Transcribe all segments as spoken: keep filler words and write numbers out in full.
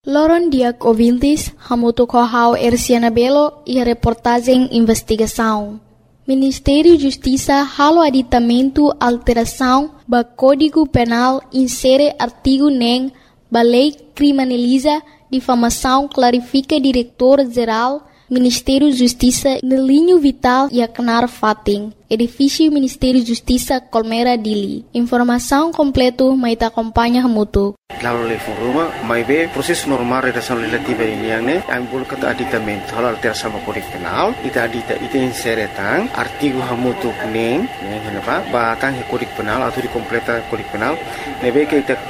Loron Diak ouvintes, hamuto kohau Erciana Belo e a reportagem investigação. Ministério da Justiça halo aditamento alteração ba Código Penal insere artigo nem ba lei criminaliza difamação clarifica diretor-geral Ministério da Justiça no linho vital e acnar fating. Edifício Ministério da Justiça Colmeira Dili. Informação completa mai ta acompanha hamuto. Lalu level rumah, mai be proses normal redação legislativa ini yang ne, ambul kata aditamento halal alteração sama Kode Penal, ita adita ita insere tang artigo hamutu neng, neng kenapa? Batang he Kode Penal atau dikompleta Kode Penal, nebe ke ita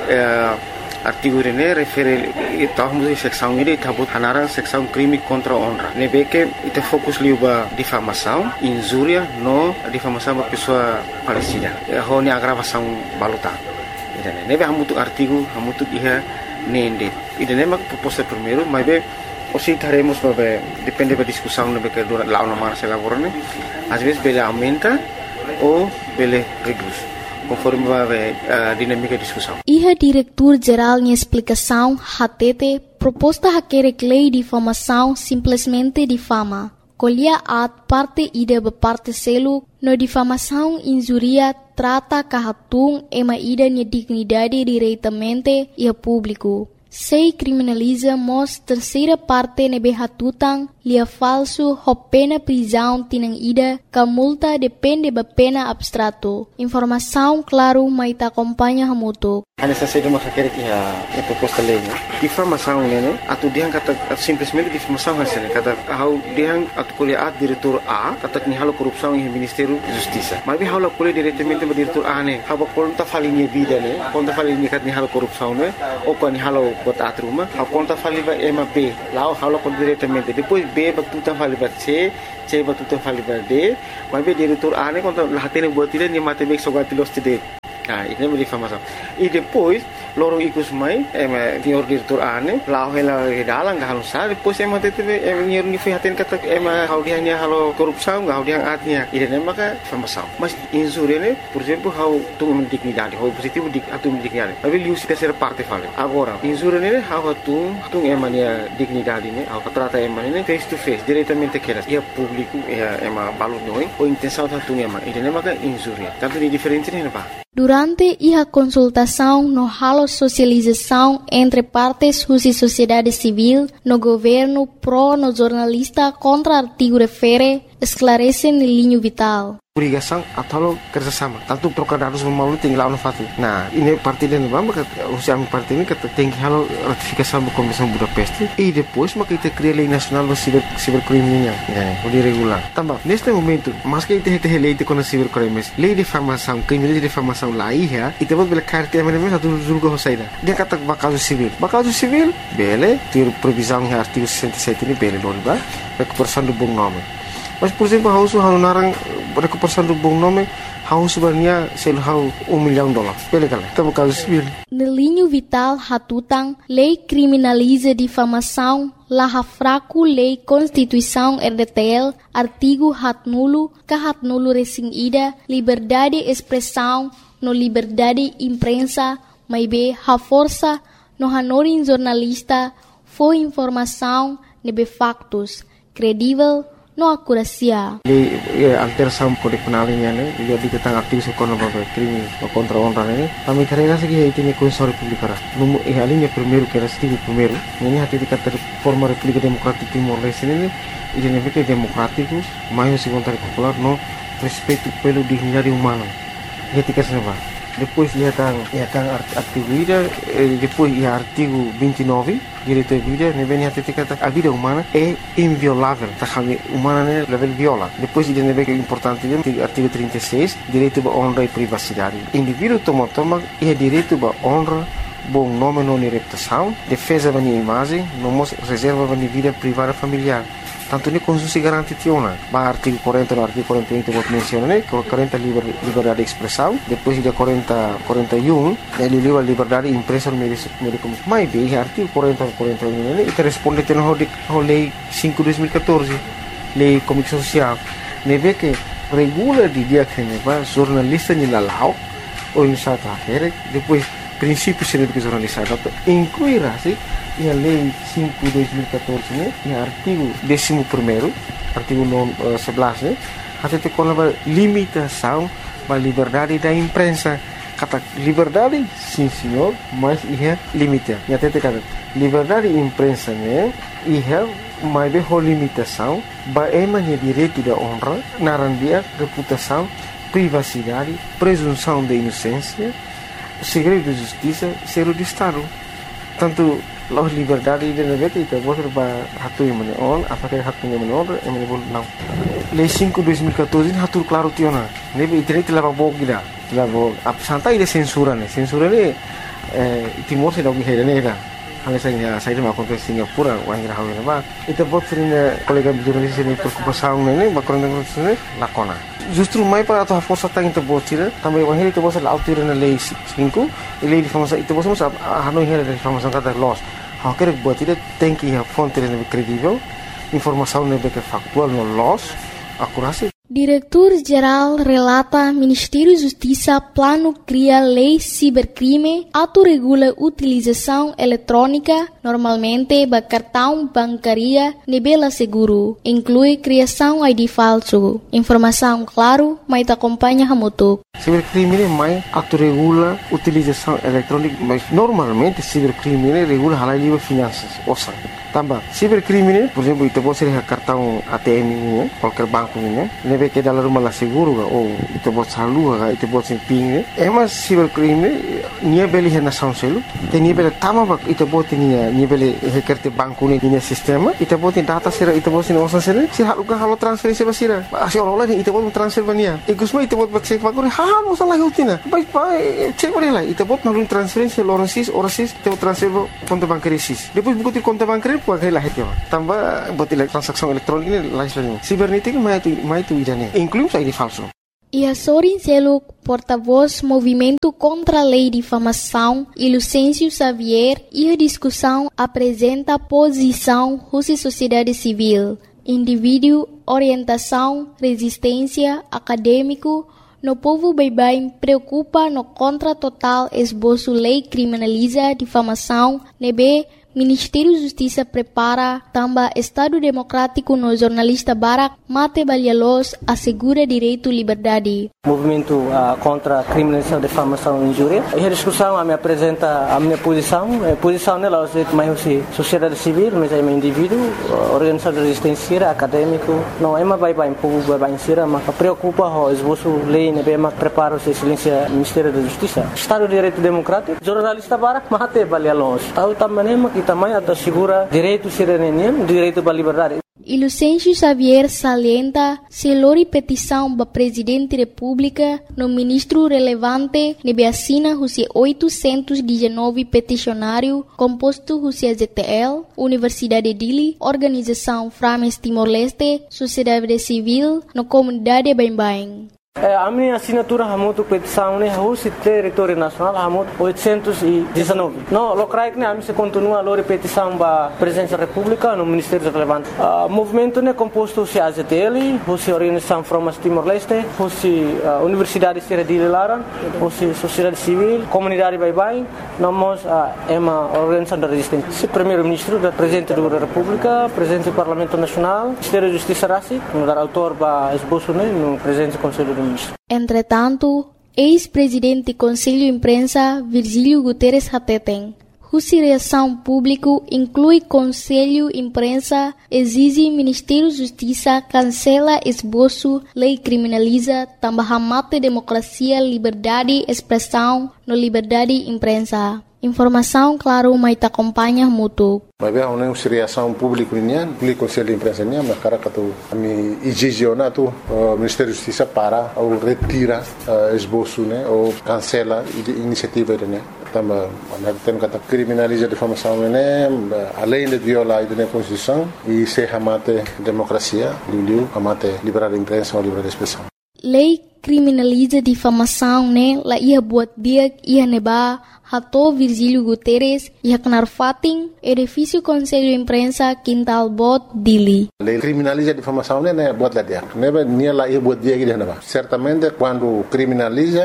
artigo ini refere ita hamutu seksão ini tabut hanaran seksão crime contra honra. Nebe ke ita fokus liuba difamação, injuria no difamação ba pessoa falecida. Ho ni agravação baluta. Idane nebe hamutu artigo hamutu iha nende idane mak proposta primeiro mas be osi taremos babe depende da discussão nebe que dura lá na marcha laborane às vezes bele aumenta ou bele reduz conforme babe a dinâmica da discussão. Iha diretor geral de explicação H T T proposta haquere lei de difamação simplesmente difama. Colhia at parte ida be parte selo no difamação injuria trata kahatung ema ida nia dignidade diretamente e a público. Sei criminaliza mos terceira parte nebe hatutang lia falso ho pena prisão tinang ida ka multa depende ba pena abstrato. Informação claro mai ta acompanha hamuto. Ana sa sei mas aquele que a a proposta lei, né? Difamação, né? Atu diang kata simplesmente difamação hasil kata how diang atu kuliah at diretor A kata ni halo korupsão em Ministério da Justiça. Mas bi halo kuliah diretamente ba diretor A ne. Haba konta falinha vida ne. Konta falinha kat ni halo korupsão ne. O ko ni halo bota atruma. Ha konta faliva ema B. Lao halo kon diretamente. Depois B ba tuta faliva C, C ba tuta faliva D. Mas bi diretor A ne konta lahatene buat dia ni matemek sogatilos tide. Ah, ini é difamação. E depois, lorong ikus mai, é senhor diretor ane, lau hela dalang gak halus sa, depois é mate teve é senhor ni foi haten kata é hau dia nia halo korupsão, gak hau dia atnya. Ini é maka difamação. Mas insure ne, por exemplo, hau tu dignidade, hau positivo dik atu dignidade. Mas ele usa terceira parte fale. Agora, insure ne hau tu tu é mania dignidade ne, hau trata é mania face to face, diretamente queras. E público é é ma balut noi, ou intenção tu é ma. Ini é maka insure. Tanto de diferente ne pa. Durante a consultação no halo socialização entre partes e sociedade civil, no governo pró no jornalista contra artigo refere, esclarece no linho vital. Obrigação atau kerjasama. Tanto trocar dados melalui tinggal no fati. Nah, ini parti dan bamba kata usia parti ini kata tinggi halo ratifikasi sama Komisi Budapest. E depois maka kita cria lei nasional do ciber cibercriminal. Ya, udah regular. Tambah, neste momento, mas que kita kita lei de contra cibercrimes, lei de difamação, crime de difamação lá ia, e temos bela carta é mesmo satu julga hosaida. Dia kata bakal civil. Bakal civil, bele, ter previsão em artigo sessenta e sete ini bele doriba, recuperação do bom nome. Mas, por exemplo, hau su hau narang recuperação do bom nome, hau sebenarnya sel hau um milhão de dólares. Bele kala, tamo caso civil. No linho vital hatutang, lei criminaliza difamação, la fraco lei Constituição R D T L, artigo hat nulo, ka hat nulo resing ida, liberdade expressão, no liberdade imprensa, mai be ha força, no hanorin jornalista, foi informação, nebe factos, credível, no akurasia. Di alteração Kode Penal ini ne, jadi tentang artigo sekono babe crime contra honra ne. Kami karena segi itu ni Constituição Republicana. Numu eh alinya primeiro que era artigo primeiro. Ini hati dikata forma República Democrática Timor-Leste ini, ini negara democrático, mais segundo popular no respeito pelo dignidade humana. Ketika senapa. Depois ia tang ia tang artigo ida, depois ia artigo vinte e nove, direito à vida, ne vem hati dikata a vida humana é inviolável. Tá kami humana ne level viola. Depois ida ne vem importante dia artigo trinta e seis, direito à honra e privacidade. Indivíduo toma toma é direito à honra, bom nome não reputação, defesa da imagem, não reserva da vida privada familiar. Tanto ni konstitusi garanti tiona. Ba artigo quarenta no artigo quarenta e um vou mencionar, né? quarenta liber, liberdade de expressão, depois de quarenta, quarenta e um, ele livre liberdade de imprensa no meio de comunicação. Mas bem, artigo quarenta, quarenta e um, né? E responde a no lei cinco de dois mil e quatorze, lei de comunicação social. Ne vê que regula de dia que ne va jornalista ni lalau ou em South Africa, depois princípios científicos jornalizados, incluirá-se a Lei cinco de dois mil e catorze, né, e artigo décimo primeiro, artigo sebelas, né, até com a limitação da liberdade da imprensa. Kata liberdade, sim senhor, mas é limite. E até te kata liberdade de imprensa, né, é mais bem limitação, é manhã direito da honra, narandia, reputação, privacidade, presunção de inocência, segredo de justiça, segredo de Estado. Tanto a liberdade de negócio itu boleh berhatu yang mana on, apa kaya hak punya mana on, yang mana boleh não. Lei cinco de dois mil e catorze hatu claro tiona. Nebe internet telah bawa kita, telah bawa. Apa santai dia censura ni, censura ni Timor se dah pergi hari ni dah. Hal saya saya dah makan ke Singapura, orang yang hawi nama. Itu buat sering kolega jurnalis ini berkumpul ni, bakal dengan ni lakona. Justru mai para atau força tang itu buat sih, tambah orang itu buat laut tiran lei cinco, lei informasi itu buat semua hanoi hari informasi kata loss. Hal kerja buat tidak tengki ya fonte yang kredibel, informasi yang lebih faktual no loss, akurasi. Diretor-Geral relata Ministério da Justiça plano cria lei cibercrime, autorregula utilização eletrônica, normalmente ba cartão bancária nebela seguro, inclui criação I D falso. Informação claro, mas te acompanha hamutuk. Cibercrime mais autorregula utilização eletrônica, mas normalmente cibercrime regula halal livre finanças, osa. Tambah, cibercrime, por exemplo, itu pode ser cartão A T M ini, qualquer banco ini, nebe que dalam rumah lah seguro ga, ou itu pode salur ga, itu pode ser ping, emas cibercrime, nia beli hena sound selu, te nia beli tama bak, itu pode nia nia beli hekerte banco ini nia sistema, itu pode data sera, itu pode nia osan sera, si halu ga halu transferensi basira, asi orang lain itu pode transfer bania, ikusma itu pode cek banco, halu salah hutina, baik baik cek balik lah, itu pode nalu transferensi orang sis, orang sis, itu transfer konto bankari sis, depois buku ti konto bankari puai lah heti, tambah buat transaksi elektronik ini lain cibernetik mai tu mai tu idane, inclusive I D falso. E Sorin Seluk, porta-voz Movimento contra a Lei de Difamação, e Lucêncio Xavier, e a discussão apresenta posição Rússia Sociedade Civil, indivíduo, orientação, resistência, acadêmico, no povo baibai preocupa no contra total esboço lei criminaliza difamação, nebe Ministério da Justiça prepara também Estado Democrático no jornalista Barak Mate Balialos assegura direito à liberdade. Movimento uh, contra a criminalização, difamação e injúria. E a discussão a me apresenta a minha posição. A posição dela é mais sociedade civil, mas é um indivíduo, organização de resistência, acadêmico. Não é mais bem povo bem ser, mas preocupa o esboço lei, né, mas prepara o silêncio Ministério da Justiça. Estado de Direito Democrático, jornalista Barak Mate Balialos. Tahu também também assegura direito cidadania, direito à liberdade. E Lucêncio Xavier salienta se lori petição para Presidente da República no ministro relevante nebe assina Rússia oitocentos e dezenove peticionário composto Rússia Z T L, Universidade Dili, Organização Frames Timor-Leste, Sociedade Civil, no Comunidade Bain-Bain. A minha assinatura hamutu petição né Rússia território nacional hamutu oitocentos e dezenove. Não, locais né a minha continua a lori petição para Presidência da República no Ministério relevante. O movimento né composto se A Z T L, Rússia Organização Frames Timor-Leste, Rússia Universidade Sierra de Laran, Rússia Sociedade Civil, Comunidade Baibai, nós é uma organização da resistência. Primeiro-Ministro da Presidente da República, Presidente do Parlamento Nacional, Ministério da Justiça Rassi, no dar autor para esboço né no Presidente do Conselho do Ministro. Entretanto, ex-presidente do Conselho de Imprensa, Virgílio Guterres Hateten, Rússia Reação Público inclui Conselho de Imprensa, exige Ministério da Justiça, cancela esboço, lei criminaliza, também mata democracia, liberdade, expressão, no liberdade de imprensa. Informação, claro, mas te acompanha muito. Mas bem, a Rússia Reação Público nian, o Conselho de Imprensa nian, mas cara que tu a mim exigionar tu o Ministério da Justiça para ou retira esboço, né, ou cancela a iniciativa né. Também nós temos que criminalizar a difamação né, além de violar a Constituição e se amate democracia, liu amate liberdade de imprensa ou liberdade de expressão. Lei criminaliza difamação né, la ia buat dia ia neba Hato Virgílio Guterres e Haknar Fatin, edifício Conselho de Imprensa Quintal Bot Dili. A lei criminaliza a difamação né, buat lá dia. Neba nia lá ia buat dia que dia neba. Certamente quando criminaliza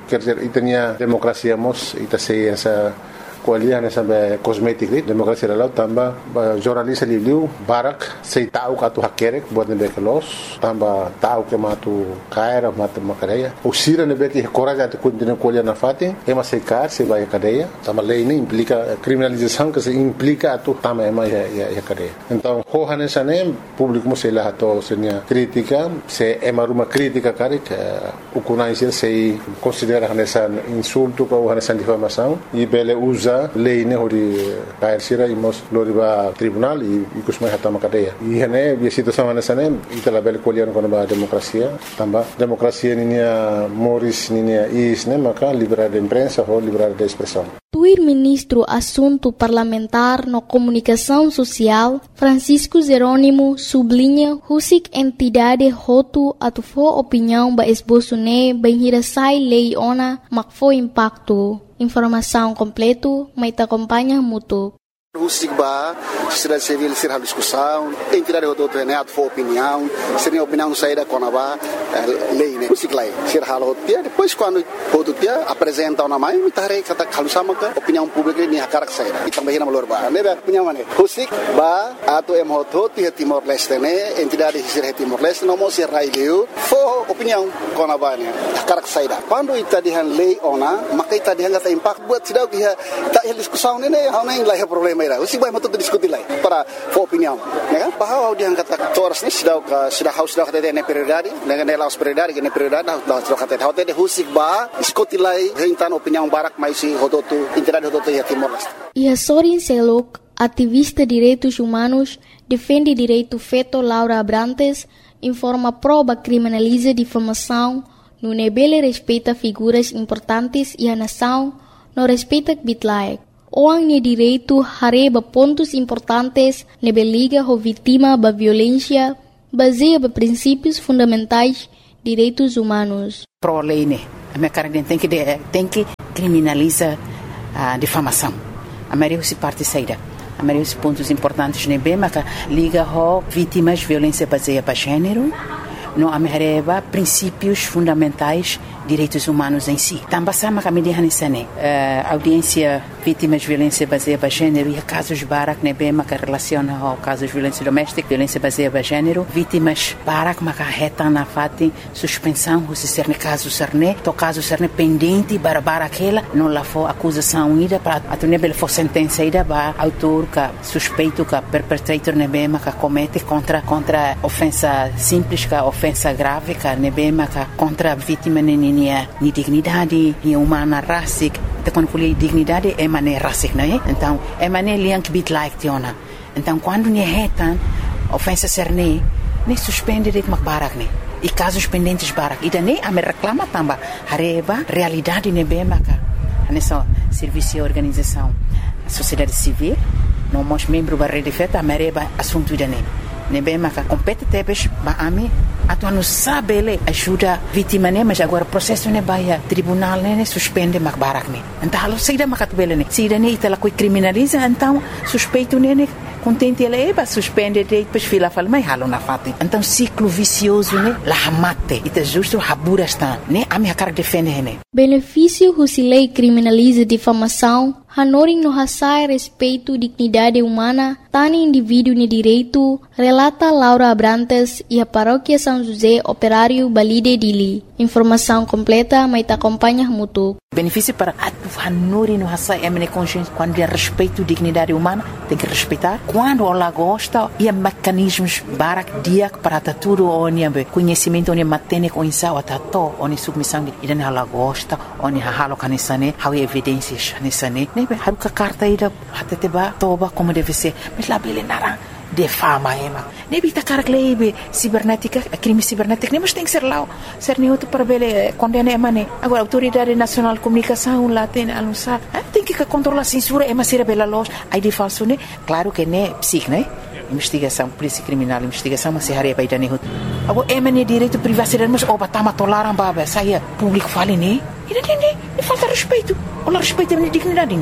quer dizer, e tinha democracia mos, e sei essa kualiah na sampai kosmetik ni demokrasi lalau tambah jurnalis liu barak sei tahu katu hakerek buat nebe kelos tambah tahu ke matu kaira matu makadeya usira nebe ki coraja te kuntine kualiah na fati ema sei kar sei vai cadeia tambah lei ni implica criminalização que se implica atu tambah ema ya ya cadeia então hohane sane público mo sei lá to senia crítica se ema ruma crítica karik ukuna isir sei considera hanesan insulto ko hanesan difamação e bele usa lei ne hori kair sira imos loriba tribunal e kusmai hatama cadeia e hene bi situação hanesane itala bel kolian kono ba demokrasia tamba demokrasia ninia moris ninia is ne maka liberdade de imprensa ou liberdade de expressão. O ministro Assunto Parlamentar no Comunicação Social, Francisco Jerônimo, sublinha husik entidade hotu atufo opinião ba esboço ne bem hirasai lei ona makfo impacto. Informação completo, mas te acompanha mútuo. Husik ba, sociedade civil ser a discussão, entidade do treinado for opinião, seria opinião saída com a ba lei né, husik lei, ser halo dia, depois quando o dia apresenta uma mãe, me tarei kata kalau sama ke opinião pública ni hakarak saída, e também na malor ba, né, opinião mana, husik ba, atau em hoto dia Timor Leste né, entidade ser Timor Leste, não mostra raileu, for opinião com a ba né, hakarak saída. Quando ita dihan lei ona, maka ita dihan kata impact buat tidak dia tak diskusão né, hal nem lah problema. Usik baik betul diskusi lagi para opinião, ya kan? Bahwa dia kata toras ni sudah sudah haus sudah kata dia prioridade, dengan dia laus prioridade, dengan prioridade dah sudah kata dia dia usik ba diskusi lagi hentan opinião barak mais si hototu entidade hototu ya Timor Leste. E a Sorin Selok, ativista de direitos humanos, defende direito feto Laura Abrantes, informa prova criminaliza difamação, no nebele respeita figuras importantes e a nação não respeita bitlaek. Orang ni direito hareba pontos importantes nebe liga ho vítima ba violência baseia ba princípios fundamentais direitos humanos. Pro lei né, a minha cara tem que tem que criminaliza a difamação. A maioria se parte saída. A maioria dos pontos importantes nebe mas liga ho vítimas violência baseia ba gênero. No amereba princípios fundamentais direitos humanos em si. Também sama kami dihanisane uh, audiência vítimas de violência baseada em gênero e casos barak nebe maka relaciona ao casos de violência doméstica, violência baseada em gênero, vítimas barak maka reta na fati suspensão se ser ne caso serne, to caso serne pendente para aquela não lá for acusação ida para a nebe for sentença ida ba autor ka suspeito ka perpetrator nebe maka comete contra contra ofensa simples ka ofensa grave ka nebe maka contra vítima nini ni dignidade, ni humana racic, te quando fui dignidade é mané racic, não é? Então é mané liank bit like tiona. Então quando ni retan ofensa serne, ne suspende det mak barak ne. E casos pendentes barak. E daí a me reclama tamba hareba realidade ne be maka. Nessa serviço e organização, a sociedade civil, não mos membro da rede feta, a mereba assunto dane. Ne be maka compete tebes ba ami atu anu sabele ajuda vítima ne mas agora processo ne baia tribunal ne suspende mak barak ne então halo saída makat bele ne saída ne itala coi criminaliza então suspeito ne ne contente ele eba suspende depois fila fala mai halo na fati então ciclo vicioso ne la mate ita justo habura está ne ami hakar defende ne benefício husilei criminaliza difamação hanoring no hasai respeito dignidade humana tani indivíduo ne direito relata Laura Abrantes e a paróquia São José Operário Balide Dili. Informação completa, mas te acompanha mútuo. Benefício para a Nuri no Hassai é minha consciência quando é respeito à dignidade humana, tem que respeitar. Quando ela gosta, e há mecanismos para dia para tudo, onde conhecimento, onde mantém com isso, atato, onde submissão, e daí ela gosta, onde halo canisane, há evidências canisane, nem bem, há uma carta aí da até te ba toba como deve ser, mas lá bele nara de fama ema. Nem bita cara lei cibernética, crime cibernético, nem mas tem que ser lá, ser nem outro para bele condena ema ne. Agora autoridade nacional de comunicação lá tem anunciar, tem que controlar a censura, ema ser bela loja, aí de falso ne, claro que ne psic ne. Investigação, polícia criminal, investigação, mas se haria para ir agora ema ne direito privacidade, mas oba tama tolaram baba, saia público fale ne. E não tem nem falta respeito, ou respeito a minha dignidade ne.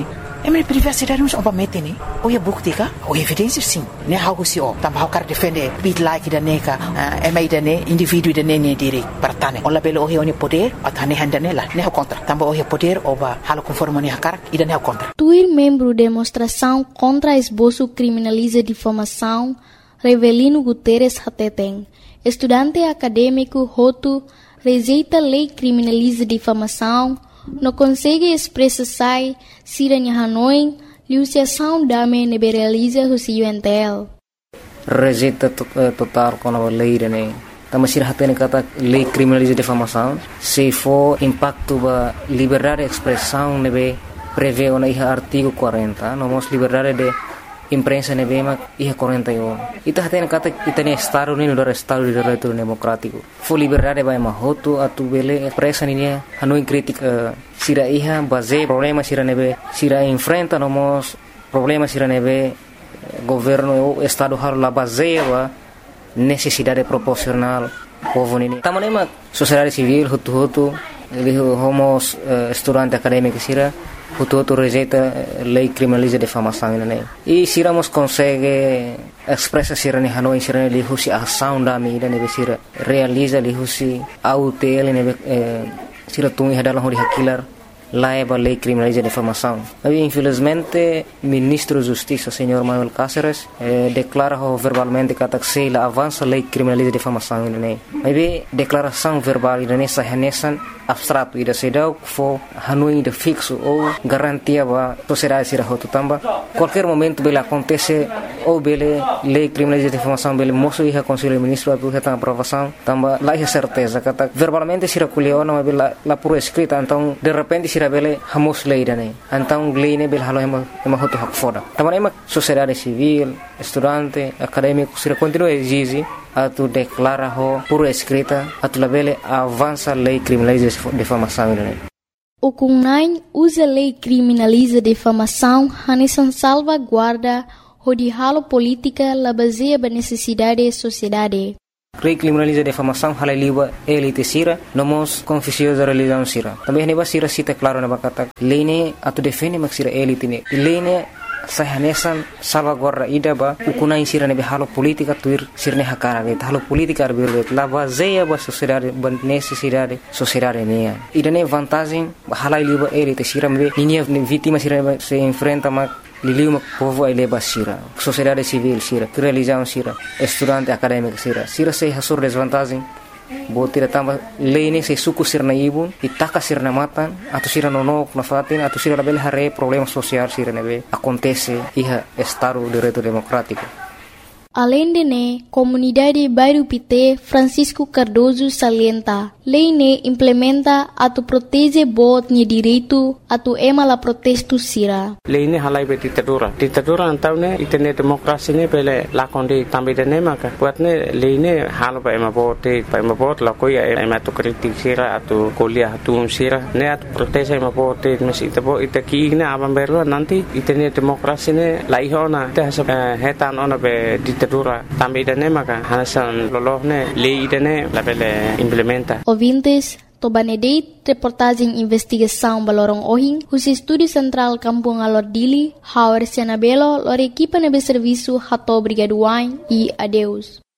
é minha privacidade não oba mete né ou é bukti ka ou evidência sim né algo se o também o cara defende bit like da neca é mais da né indivíduo da né né direito para tane ou labelo o é poder a tane handa nela né o contra também o é poder oba halo conforme né cara e da né o contra Tuir membro demonstração contra esboço criminaliza difamação Revelino Guterres Hateteng estudante acadêmico Hotu rejeita lei criminaliza difamação não consegue expressar sai siranya Hanoi liusiação dame neberaliza o C U N T L rejeita total com a lei né também sir hatene kata lei criminaliza difamação se for impacto ba liberdade de expressão nebe prevê o iha artigo quarenta não mos liberdade de imprensa nebe mak iha quarenta e um ita hatene kata itane estado ni do estado de direito democrático fo liberdade ba mahoto atu bele expressa ni Hanoi crítica sira iha base problema sira nebe sira enfrenta no mos problema sira nebe governo o estado har la base ba necessidade proporcional povo ni tamane mak sociedade civil hutu hutu ele homos estudante acadêmico sira Hutu rejeita lei criminaliza difamação né e se iramos consegue expressa sira ni Hanoi sira ni husi ação da mi da ne sira realiza li husi aut ele ne sira tungi hadalah hori hakilar laiba lei criminaliza difamação mas infelizmente ministro da justiça senhor Manuel Cáceres eh, declara verbalmente que ataque la avança lei criminaliza difamação né mas declaração verbal né sahanesan abstrato ida sedau fo Hanoi de fixo ou garantia ba sociedade sira hotu tamba qualquer momento bela acontece ou bele lei criminaliza difamação bele moço ia conselho ministro atu reta aprovação tamba lá é certeza que verbalmente sira culio não bela la por escrita então de repente sira bele hamos lei dane então lei ne bela halo ema ema hotu hak foda tamba ema sociedade civil estudante acadêmico sira continua exige atu declara ho por escrita atu labele avança lei criminaliza difamação né O Kunnain usa lei criminaliza difamação hanesan salvaguarda hodihalo política la baseia ba necessidade sociedade lei criminaliza difamação halai liba elite sira nomos confissio da religião sira também ne ba sira cita claro na bakata lei ne atu defende mak sira elite ne lei ne sahanesan salvaguarda ida ba ukunai sira ne halo politika tuir sirne hakara ge halo politika arbir la baseia ba sociedade ba necessidade sociedade ne ida ne vantagem halai liba elite sira me linha vítima sira se enfrenta ma liliu povo ele ba sira sociedade civil sira religião sira estudante acadêmico sira sira se hasur desvantagem botira tamba lei se suku sirna ibun itaka sirna matan atau sira nonok na fatin atau sira label hare problema social sira nebe acontece iha estado de direito democrático Além de ne, comunidade Bairro Pité Francisco Cardoso salienta, lei ne implementa atu protege bot ni direito atu ema la protesto sira. Lei ne halai be ditadura. Ditadura antau ne itene demokrasi ne pele lakonde tambe de ne maka. Buat ne lei ne halo ba ema bote, ba ema bot la koya ema tu kritik sira atu kuliah atu sira ne atu protege ema bote mesi itabo itaki ne abam berlo nanti itene demokrasi ne laihona te hasa hetan ona be ditadura tambe de ne maka hanasan lolohne lei de ne la pele implementa. Ouvintes, Tobanedeit, reportagem investigação Balorong Ohing, os Estúdio Central Kampung Alor Dili, Hauer Sianabelo, lor equipa nebe serviço Hato Brigaduain e adeus.